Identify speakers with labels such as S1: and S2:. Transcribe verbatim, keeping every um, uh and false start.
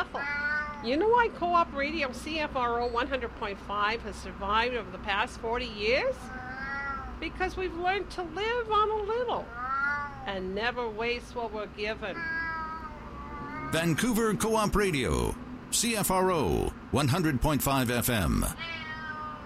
S1: careful. You know why Co-op Radio C F R O one hundred point five has survived over the past forty years? Because we've learned to live on a little and never waste what we're given.
S2: Vancouver Co-op Radio, C F R O one hundred point five F M.